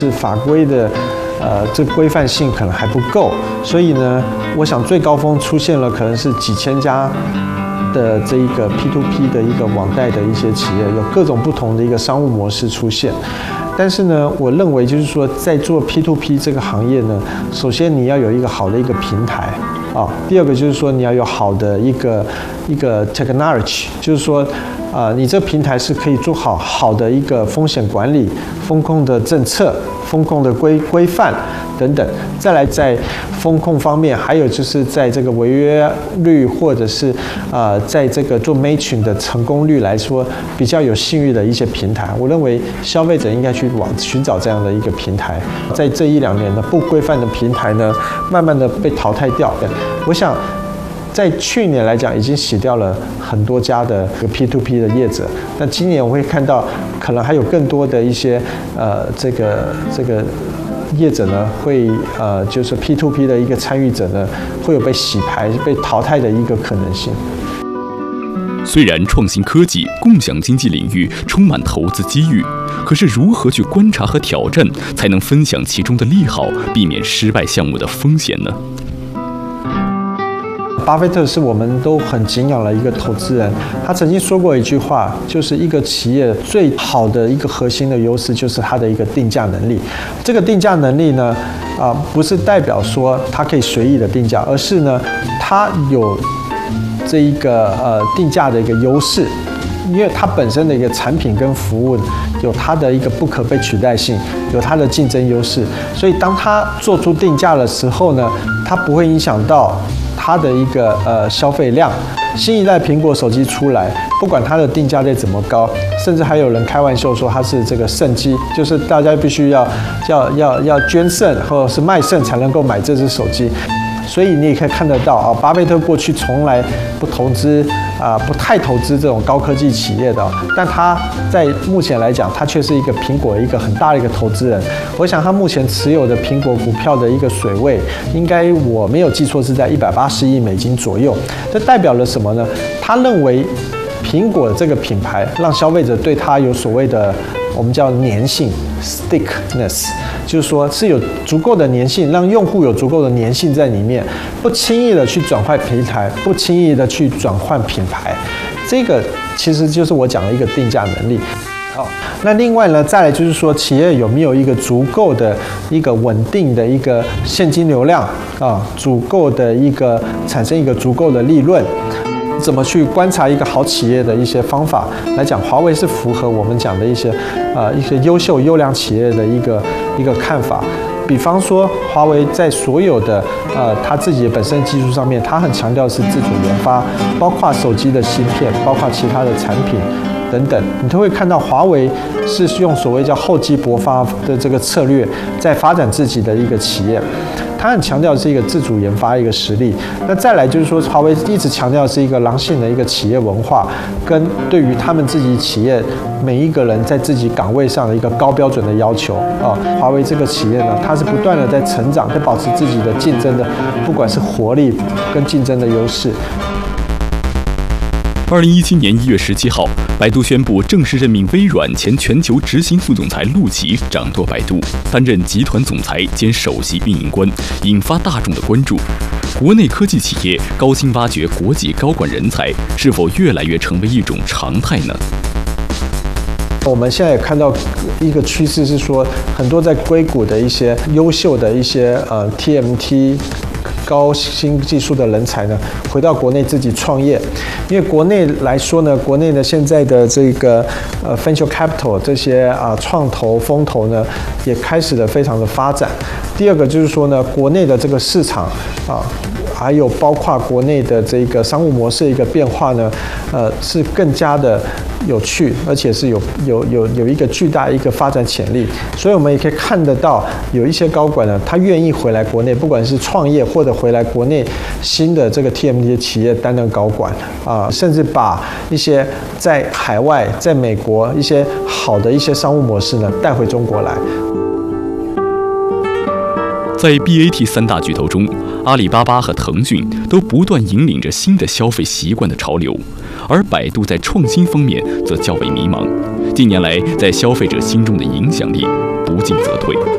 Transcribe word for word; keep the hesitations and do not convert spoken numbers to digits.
是法规的，呃，这规范性可能还不够，所以呢，我想最高峰出现了可能是几千家的这一个 P to P 的一个网贷的一些企业，有各种不同的一个商务模式出现。但是呢，我认为就是说，在做 P to P 这个行业呢，首先你要有一个好的一个平台啊，第二个就是说你要有好的一个一个 technology， 就是说。啊，你这个平台是可以做好好的一个风险管理、风控的政策、风控的规规范等等。再来在风控方面，还有就是在这个违约率或者是呃，在这个做 matching 的成功率来说，比较有信誉的一些平台，我认为消费者应该去往寻找这样的一个平台。在这一两年呢，不规范的平台呢，慢慢的被淘汰掉。我想。在去年来讲，已经洗掉了很多家的 P to P 的业者。那今年我会看到，可能还有更多的一些呃，这个这个业者呢，会呃，就是 P to P 的一个参与者呢，会有被洗牌、被淘汰的一个可能性。 虽然创新科技、共享经济领域充满投资机遇，可是如何去观察和挑战，才能分享其中的利好，避免失败项目的风险呢？ 巴菲特是我们都很敬仰的一个投资人，他曾经说过一句话，就是一个企业最好的一个核心的优势就是它的一个定价能力。这个定价能力呢，啊、呃，不是代表说它可以随意的定价，而是呢，它有这一个呃定价的一个优势。因为它本身的一个产品跟服务有它的一个不可被取代性，有它的竞争优势，所以当它做出定价的时候呢，它不会影响到它的一个呃消费量。新一代苹果手机出来，不管它的定价再怎么高，甚至还有人开玩笑说它是这个肾机，就是大家必须要要要要捐肾或者是卖肾才能够买这只手机。所以你也可以看得到啊，巴菲特过去从来不投资啊，不太投资这种高科技企业的，但他在目前来讲，他却是一个苹果一个很大的一个投资人。我想他目前持有的苹果股票的一个水位，应该我没有记错是在一百八十亿美金左右。这代表了什么呢？他认为苹果这个品牌让消费者对它有所谓的我们叫粘性 （stickiness）， 就是说是有足够的粘性，让用户有足够的粘性在里面，不轻易的去转换平台，不轻易的去转换品牌。这个其实就是我讲的一个定价能力。好，那另外呢，再来就是说，企业有没有一个足够的一个稳定的一个现金流量啊，足够的一个产生一个足够的利润。怎么去观察一个好企业的一些方法来讲，华为是符合我们讲的一些呃一些优秀优良企业的一个一个看法。比方说，华为在所有的呃它自己本身技术上面，它很强调是自主研发，包括手机的芯片，包括其他的产品等等，你都会看到华为是用所谓叫厚积薄发的这个策略，在发展自己的一个企业。它很强调是一个自主研发一个实力。那再来就是说，华为一直强调是一个狼性的一个企业文化，跟对于他们自己企业每一个人在自己岗位上的一个高标准的要求啊。华为这个企业呢，它是不断的在成长，在保持自己的竞争的，不管是活力跟竞争的优势。 二零一七年一月十七号，百度宣布正式任命微软前全球执行副总裁陆琪掌舵百度，担任集团总裁兼首席运营官，引发大众的关注。国内科技企业高薪挖掘国际高管人才，是否越来越成为一种常态呢？ 我们现在也看到一个趋势是说，很多在硅谷的一些优秀的一些呃 T M T。高新技术的人才呢，回到国内自己创业，因为国内来说呢，国内呢现在的这个呃 venture capital 这些啊创投风投呢，也开始了非常的发展。第二个就是说呢，国内的这个市场啊，还有包括国内的这个商务模式的一个变化呢，呃，是更加的有趣，而且是有有有有一个巨大一个发展潜力。所以我们也可以看得到，有一些高管呢，他愿意回来国内，不管是创业或者回来国内新的这个 T M T 企业担任高管啊、呃，甚至把一些在海外、在美国一些好的一些商务模式呢带回中国来。 在 B A T 三大巨头中，阿里巴巴和腾讯都不断引领着新的消费习惯的潮流，而百度在创新方面则较为迷茫。近年来，在消费者心中的影响力不进则退。